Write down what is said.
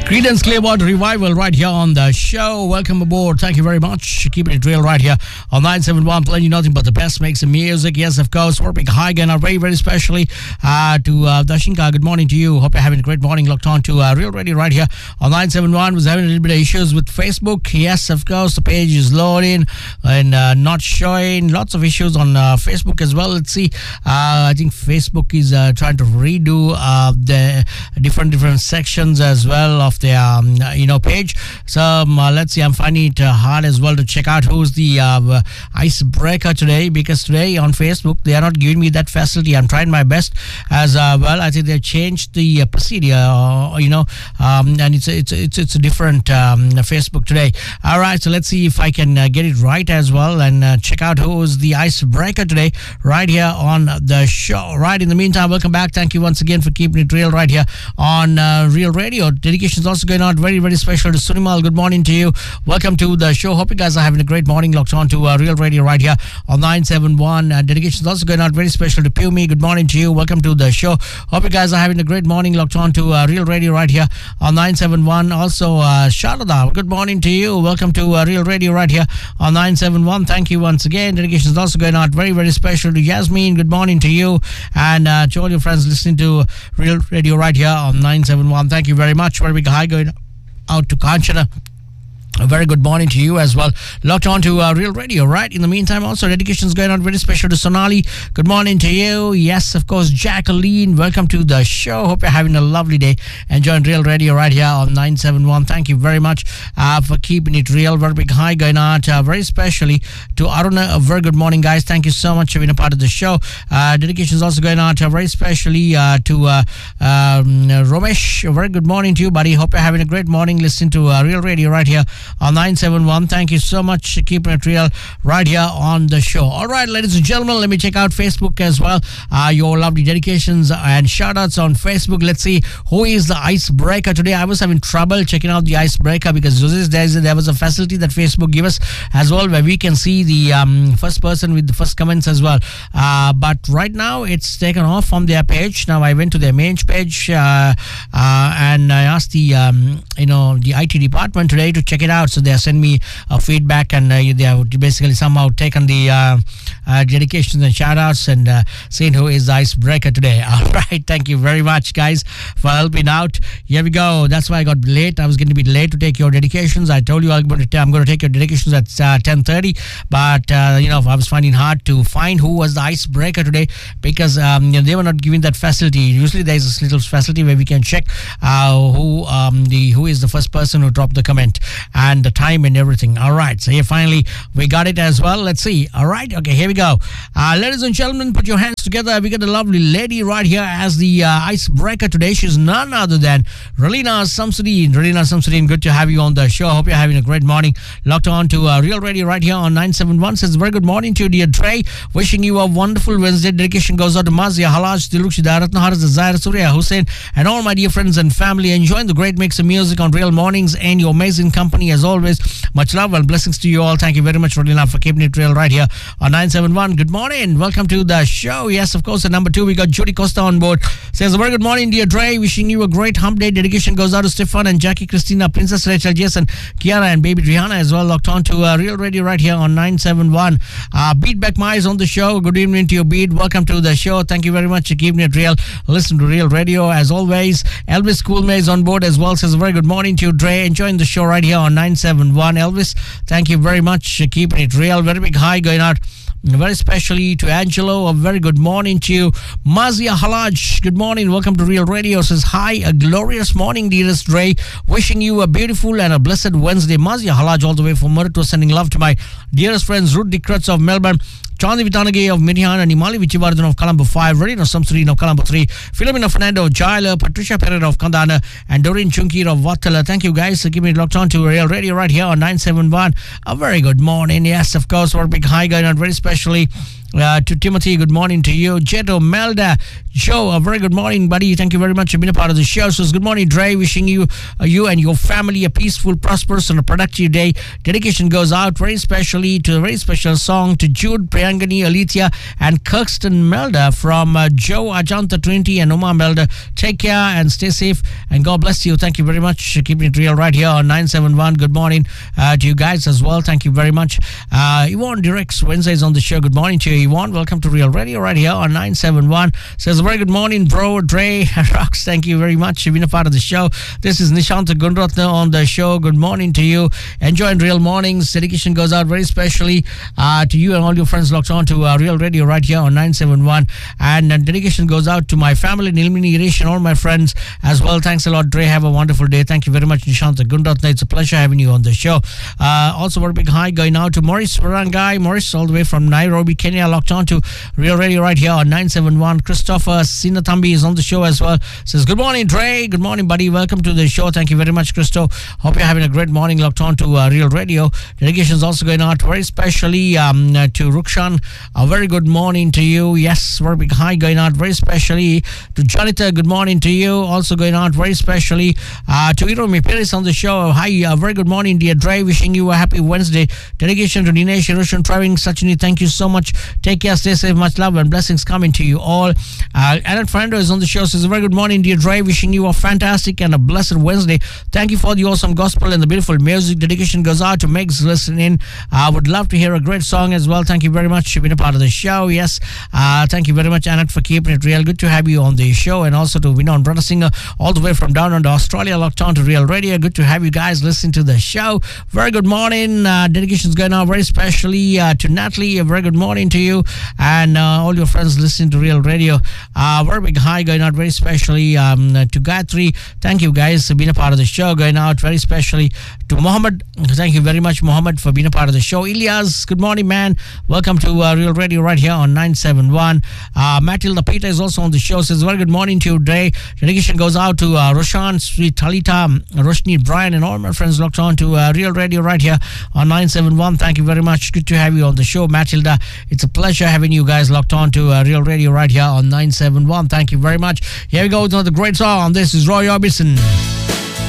Creedence Clearwater Revival right here on the show. Welcome aboard. Thank you very much. Keeping it real right here on 971, playing you nothing but the best makes of music. Yes, of course. We're big hi again, very, very specially to Dashinka. Good morning to you. Hope you're having a great morning. Locked on to Real Radio right here on 971. Was having a little bit of issues with Facebook. Yes, of course. The page is loading and not showing. Lots of issues on Facebook as well. Let's see. I think Facebook is trying to redo the different sections as well of their page. So let's see. I'm finding it hard as well to check out who's the icebreaker today, because today on Facebook they are not giving me that facility. I'm trying my best as well. I think they changed the procedure, and it's a different Facebook today. All right, so let's see if I can get it right as well and check out who's the icebreaker today right here on the show. Right, in the meantime, welcome back. Thank you once again for keeping it real right here on Real Radio. Dedications also going out very, very special to Sunimal. Good morning to you. Welcome to the show. Hope you guys are having a great morning. Locked on to Real Radio right here on 971. Dedications also going out very special to Pumi. Good morning to you. Welcome to the show. Hope you guys are having a great morning. Locked on to Real Radio right here on 971. Also, Sharada. Good morning to you. Welcome to Real Radio right here on 971. Thank you once again. Dedications also going out very, very special to Yasmin. Good morning to you. And to all your friends listening to Real Radio right here on 971. Thank you very much. Very big hi going out to Kanchana. A very good morning to you as well. Locked on to Real Radio, right? In the meantime, also, dedications going on very special to Sonali. Good morning to you. Yes, of course, Jacqueline. Welcome to the show. Hope you're having a lovely day. Enjoying Real Radio right here on 971. Thank you very much for keeping it real. Very big hi going out very especially to Aruna. A very good morning, guys. Thank you so much for being a part of the show. Dedications also going out very especially to Romesh. A very good morning to you, buddy. Hope you're having a great morning listening to Real Radio right here on 971. Thank you so much for keeping it real right here on the show. All right, ladies and gentlemen, let me check out Facebook as well. Your lovely dedications and shout outs on Facebook. Let's see who is the icebreaker today. I was having trouble checking out the icebreaker because there was a facility that Facebook gave us as well where we can see the first person with the first comments as well. But right now it's taken off from their page. Now I went to their main page and I asked the IT department today to check it out. So they have sent me feedback and they have basically somehow taken the dedications and shout outs and saying who is the icebreaker today. All right, thank you very much, guys, for helping out. Here we go. That's why I got late. I was going to be late to take your dedications. I told you I'm going to take your dedications at 10:30, but I was finding hard to find who was the icebreaker today because they were not giving that facility. Usually there's this little facility where we can check who is the first person who dropped the comment and the time and everything. All right, so here finally we got it as well. Let's see. All right, okay, here we go. Ladies and gentlemen, put your hands together. We got a lovely lady right here as the icebreaker today. She's none other than Relina Samsudeen. Relina Samsudeen, good to have you on the show. Hope you're having a great morning. Locked on to Real Radio right here on 971. Says very good morning to you, dear Trey. Wishing you a wonderful Wednesday. Dedication goes out to Mazia, Halaj, Diluk, Shidaratna, Haraz, Zaire, Surya, Hussein, and all my dear friends and family. Enjoying the great mix of music on Real Mornings and your amazing company as always. Much love and blessings to you all. Thank you very much, Rodina, for keeping it real right here on 971. Good morning. Welcome to the show. Yes, of course, at number 2, we got Judy Costa on board. Says, a very good morning, dear Dre. Wishing you a great hump day. Dedication goes out to Stefan and Jackie, Christina, Princess Rachel, Jason, Kiara, and baby Rihanna as well. Locked on to Real Radio right here on 971. Beat Back Ma is on the show. Good evening to you, Beat. Welcome to the show. Thank you very much for keeping it real. Listen to Real Radio as always. Elvis Coolmay is on board as well. Says, a very good morning to you, Dre. Enjoying the show right here on 971. Elvis, thank you very much for keeping it real. Very big hi going out very especially to Angelo. A very good morning to you. Mazia Halaj, good morning. Welcome to Real Radio. Says, hi, a glorious morning, dearest Dre. Wishing you a beautiful and a blessed Wednesday. Mazia Halaj all the way from Murto, sending love to my dearest friends Ruth Dikratz of Melbourne, Chandi Vitanage of Mirihan, and Imali Vichivardhan of Colombo 5, Redina Samsudeen of Colombo 3, Philomena Fernando of Jailer, Patricia Pereira of Kandana, and Doreen Chunkir of Wattala. Thank you guys for keeping it locked on to Real Radio right here on 971. A very good morning. Yes, of course, our big hi going on very especially To Timothy, good morning to you. Jeto, Melda, Joe, a very good morning, buddy. Thank you very much for being a part of the show. So, good morning, Dre. Wishing you and your family a peaceful, prosperous, and a productive day. Dedication goes out very specially to a very special song to Jude, Priyangani, Alithia, and Kirsten Melda from Joe, Ajanta, Trinity, and Uma Melda. Take care and stay safe, and God bless you. Thank you very much. Keeping it real right here on 971. Good morning to you guys as well. Thank you very much. Yvonne directs Wednesdays on the show. Good morning to you, Yvonne. Welcome to Real Radio right here on 971. Says, very good morning, bro, Dre, Rocks. Thank you very much for being a part of the show. This is Nishanta Gunratna on the show. Good morning to you. Enjoying Real Mornings. Dedication goes out very specially to you and all your friends locked on to Real Radio right here on 971. And dedication goes out to my family, Nilmini, Irish, and all my friends as well. Thanks a lot, Dre. Have a wonderful day. Thank you very much, Nishanta Gunratna. It's a pleasure having you on the show. Also, very big hi going out to Maurice Varangai. Maurice, all the way from Nairobi, Kenya, locked on to Real Radio right here on 971. Christopher Sinatambi is on the show as well. Says, good morning, Dre. Good morning, buddy. Welcome to the show. Thank you very much, Christo. Hope you're having a great morning locked on to Real Radio. Dedication is also going out very specially to Rukshan. A very good morning to you. Yes, very big hi going out very specially to Janita. Good morning to you. Also going out very specially to Iromi Peris on the show. Hi, very good morning, dear Dre. Wishing you a happy Wednesday. Dedication to Dinesh, Roshan, Traving, Sachini. Thank you so much. Take care, stay safe, much love and blessings coming to you all. Annette Fernando is on the show. Says, a very good morning, dear Dre. Wishing you a fantastic and a blessed Wednesday. Thank you for the awesome gospel and the beautiful music. Dedication goes out to Meg's listening. I would love to hear a great song as well. Thank you very much for being a part of the show. Yes, thank you very much, Annette, for keeping it real. Good to have you on the show. And also to Vinon Brother Singer, all the way from down under Australia, locked on to Real Radio. Good to have you guys listening to the show. Very good morning. Dedications going out very specially to Natalie. A very good morning to you and all your friends listening to Real Radio. Very big hi going out very specially to Gayatri. Thank you guys for being a part of the show. Going out very specially to Mohammed. Thank you very much, Mohammed, for being a part of the show. Ilyas, good morning, man. Welcome to Real Radio right here on 971. Matilda Peter is also on the show. Says, very good morning to you today. Dedication goes out to Roshan, Sweet Talita, Roshni, Brian, and all my friends locked on to Real Radio right here on 971. Thank you very much. Good to have you on the show, Matilda. It's a pleasure having you guys locked on to Real Radio right here on 971. Thank you very much. Here we go with another great song. This is Roy Orbison.